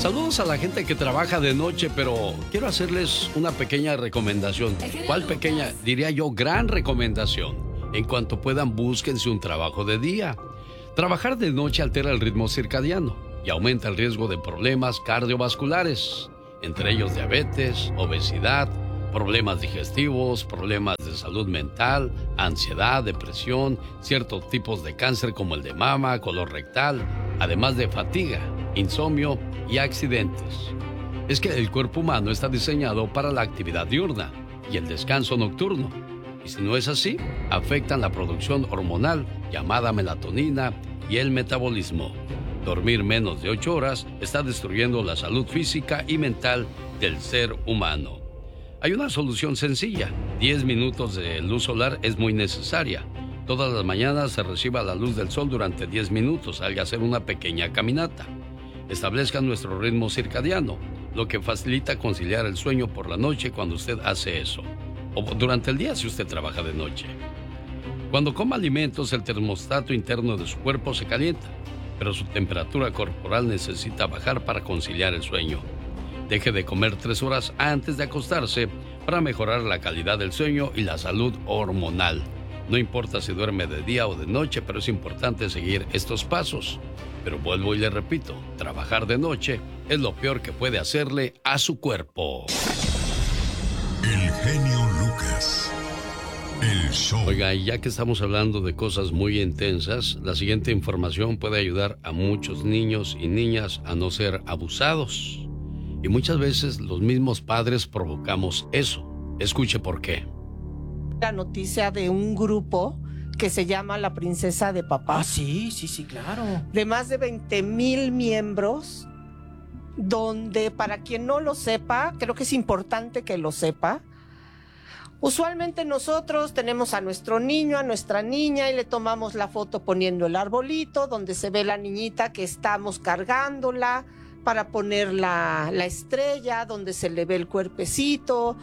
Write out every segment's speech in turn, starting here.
Saludos a la gente que trabaja de noche, pero quiero hacerles una pequeña recomendación. ¿Cuál pequeña? Diría yo, gran recomendación. En cuanto puedan, búsquense un trabajo de día. Trabajar de noche altera el ritmo circadiano y aumenta el riesgo de problemas cardiovasculares, entre ellos diabetes, obesidad, problemas digestivos, problemas de salud mental, ansiedad, depresión, ciertos tipos de cáncer como el de mama, colorectal, además de fatiga, insomnio y accidentes. Es que el cuerpo humano está diseñado para la actividad diurna y el descanso nocturno. Y si no es así, afectan la producción hormonal llamada melatonina y el metabolismo. Dormir menos de 8 horas está destruyendo la salud física y mental del ser humano. Hay una solución sencilla. 10 minutos de luz solar es muy necesaria. Todas las mañanas se reciba la luz del sol durante 10 minutos. Salga a hacer una pequeña caminata. Establezca nuestro ritmo circadiano, lo que facilita conciliar el sueño por la noche cuando usted hace eso. O durante el día si usted trabaja de noche. Cuando coma alimentos, el termostato interno de su cuerpo se calienta, pero su temperatura corporal necesita bajar para conciliar el sueño. Deje de comer 3 horas antes de acostarse para mejorar la calidad del sueño y la salud hormonal. No importa si duerme de día o de noche, pero es importante seguir estos pasos. Pero vuelvo y le repito, trabajar de noche es lo peor que puede hacerle a su cuerpo. El genio Lucas. El show. Oiga, y ya que estamos hablando de cosas muy intensas, la siguiente información puede ayudar a muchos niños y niñas a no ser abusados. Y muchas veces los mismos padres provocamos eso. Escuche por qué. La noticia de un grupo que se llama La Princesa de Papá. Ah, sí, claro. De más de 20,000 miembros, donde, para quien no lo sepa, creo que es importante que lo sepa, usualmente nosotros tenemos a nuestro niño, a nuestra niña, y le tomamos la foto poniendo el arbolito, donde se ve la niñita que estamos cargándola, para poner la estrella, donde se le ve el cuerpecito.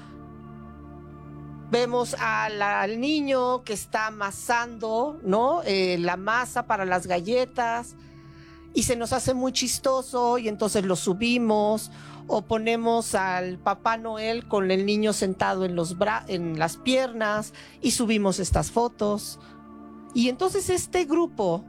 Vemos al niño que está amasando, ¿no? La masa para las galletas, y se nos hace muy chistoso, y entonces lo subimos, o ponemos al Papá Noel con el niño sentado en las piernas, y subimos estas fotos. Y entonces este grupo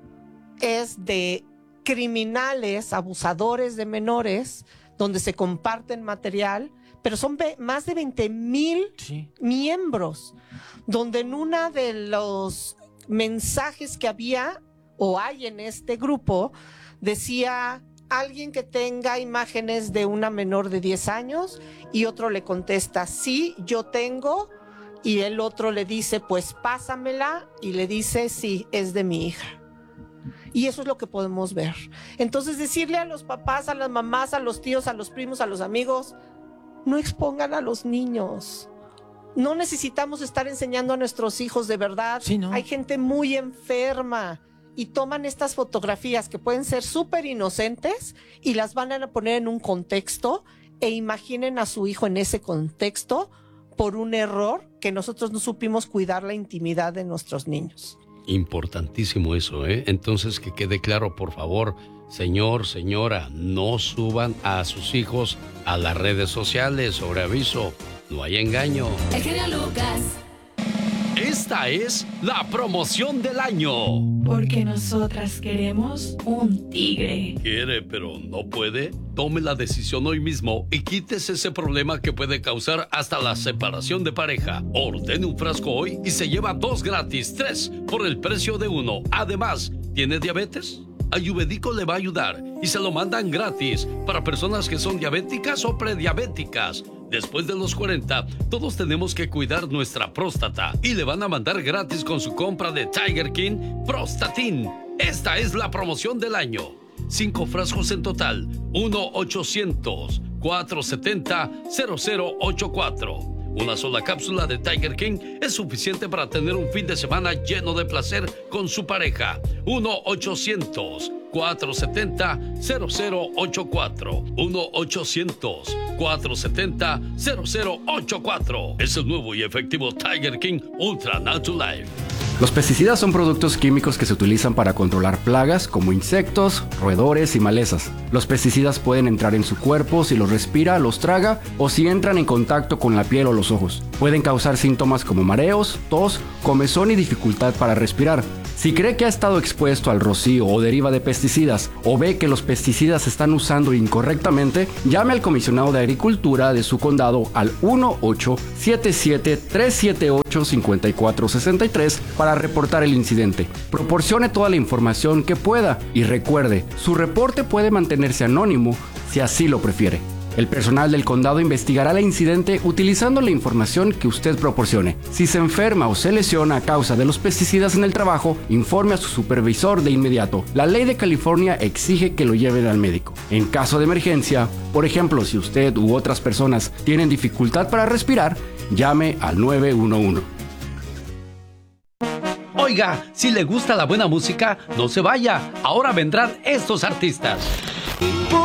es de criminales, abusadores de menores, donde se comparten material, pero son más de 20,000 miembros, donde en una de los mensajes que había o hay en este grupo, decía alguien que tenga imágenes de una menor de 10 años, y otro le contesta, sí, yo tengo, y el otro le dice, pues pásamela, y le dice, sí, es de mi hija. Y eso es lo que podemos ver. Entonces, decirle a los papás, a las mamás, a los tíos, a los primos, a los amigos, no expongan a los niños. No necesitamos estar enseñando a nuestros hijos, de verdad. Sí, ¿no? Hay gente muy enferma y toman estas fotografías que pueden ser súper inocentes y las van a poner en un contexto, e imaginen a su hijo en ese contexto por un error que nosotros no supimos cuidar la intimidad de nuestros niños. Importantísimo eso, ¿eh? Entonces, que quede claro, por favor, señor, señora, no suban a sus hijos a las redes sociales. Sobre aviso, no hay engaño. El genio Lucas. Esta es la promoción del año. Porque nosotras queremos un tigre. Quiere, pero no puede. Tome la decisión hoy mismo y quítese ese problema que puede causar hasta la separación de pareja. Ordene un frasco hoy y se lleva 2 gratis, 3 por el precio de 1. Además, ¿tiene diabetes? Ayurvédico le va a ayudar y se lo mandan gratis para personas que son diabéticas o prediabéticas. Después de los 40, todos tenemos que cuidar nuestra próstata y le van a mandar gratis con su compra de Tiger King Prostatin. Esta es la promoción del año. 5 frascos en total. 1-800-470-0084. Una sola cápsula de Tiger King es suficiente para tener un fin de semana lleno de placer con su pareja. 1-800-470-0084. 1-800-470-0084. Es el nuevo y efectivo Tiger King Ultra Natural Life. Los pesticidas son productos químicos que se utilizan para controlar plagas como insectos, roedores y malezas. Los pesticidas pueden entrar en su cuerpo si los respira, los traga o si entran en contacto con la piel o los ojos. Pueden causar síntomas como mareos, tos, comezón y dificultad para respirar. Si cree que ha estado expuesto al rocío o deriva de pesticidas o ve que los pesticidas se están usando incorrectamente, llame al comisionado de Agricultura de su condado al 1-877-378-5463 para reportar el incidente. Proporcione toda la información que pueda y recuerde, su reporte puede mantenerse anónimo si así lo prefiere. El personal del condado investigará el incidente utilizando la información que usted proporcione. Si se enferma o se lesiona a causa de los pesticidas en el trabajo, informe a su supervisor de inmediato. La ley de California exige que lo lleven al médico. En caso de emergencia, por ejemplo, si usted u otras personas tienen dificultad para respirar, llame al 911. Oiga, si le gusta la buena música, no se vaya. Ahora vendrán estos artistas.